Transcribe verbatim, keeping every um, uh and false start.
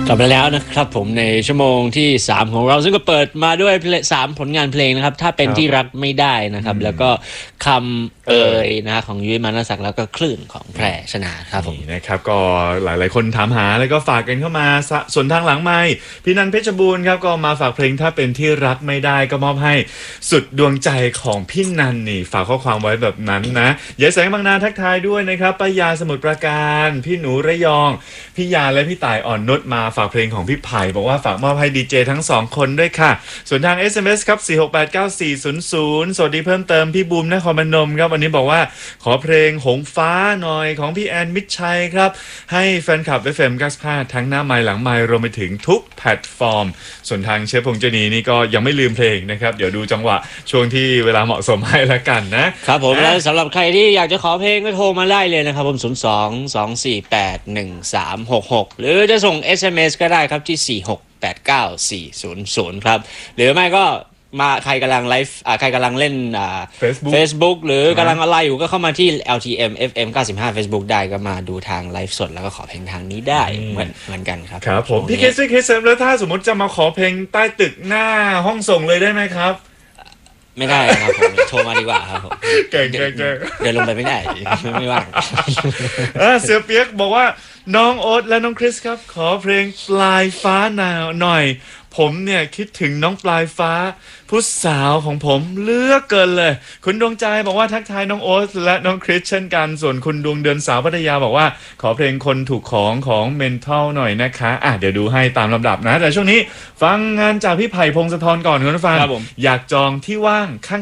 กลับมาแล้วนะครับผมในชั่วโมงที่สามของเราซึ่งก็เปิดมาด้วยสามผลงานเพลงนะครับถ้าเป็นที่รักไม่ได้นะครับแล้วก็คำเอ่ยนะของยุ้ยมานศักดิ์แล้วก็คลื่นของแพรชนาครับผมนี่นะครับก็หลายๆคนถามหาแล้วก็ฝากกันเข้ามาส่วนทางหลังไมค์พี่นันเพชรบูรณ์ครับก็มาฝากเพลงถ้าเป็นที่รักไม่ได้ก็มอบให้สุดดวงใจของพี่นันนี่ฝากข้อความไว้แบบนั้นนะยายแสงบางนาทักทายด้วยนะครับป้ายาสมุทรปราการพี่หนูระยองพี่ยาและพี่ต่ายอ่อนนุชมาฝากเพลงของพี่ไผ่บอกว่าฝากมอบให้ดีเจทั้งสองคนด้วยค่ะส่วนทาง เอส เอ็ม เอส ครับสี่ หก แปด เก้า สี่ ศูนย์ ศูนย์สวัสดีเพิ่มเติมพี่บูมนครพนมครับวันนี้บอกว่าขอเพลงหงฟ้าหน่อยของพี่แอนมิตรชัยครับให้แฟนคลับ เอฟ เอ็ม เก้าสิบห้าทั้งหน้าไมค์หลังไมค์รวมไปถึงทุกแพลตฟอร์มส่วนทางเชฟพงษ์เจนีนี่ก็ยังไม่ลืมเพลงนะครับเดี๋ยวดูจังหวะช่วงที่เวลาเหมาะสมให้ละกันนะครับผมและสำหรับใครที่อยากจะขอเพลงก็โทรมาได้เลยนะครับผมศูนย์ สอง สอง สี่ แปด หนึ่ง สาม หก หกหรือจะส่ง เอส เอ็ม เอส ก็ได้ครับที่สี่ หก แปด เก้า สี่ ศูนย์ ศูนย์ครับหรือไม่ก็มาใครกำลังไลฟ์อ่าใครกำลังเล่นอ่า Facebook Facebook หรือกำลังอะไรอยู่ก็เข้ามาที่ แอล ที เอ็ม เอฟ เอ็ม เก้าสิบห้า Facebook ได้ก็มาดูทางไลฟ์สดแล้วก็ขอเพลงทางนี้ได้เหมือนเหมือนกันครับครับผมพี่เคสซี่เคสเซมแล้วถ้าสมมติจะมาขอเพลงใต้ตึกหน้าห้องส่งเลยได้ไหมครับไม่ได้ครับผมโทรมาดีกว่าครับผมเก่งเก่งเก่งเดินลงไปไม่ได้ไม่ว่างเสือเปียกบอกว่าน้องโอ๊ตและน้องคริสครับขอเพลงปลายฟ้าหนาวหน่อยผมเนี่ยคิดถึงน้องปลายฟ้าผู้สาวของผมเลือกเกินเลยคุณดวงใจบอกว่าทักทายน้องโอ๊ตและน้องคริสเช่นกันส่วนคุณดวงเดือนสาวพัทยาบอกว่าขอเพลงคนถูกของของเมนทัลหน่อยนะคะอ่ะเดี๋ยวดูให้ตามลำดับนะแต่ช่วงนี้ฟังงานจากพี่ไผ่พงศธรก่อนคุณผู้ฟังอยากจองที่ว่างข้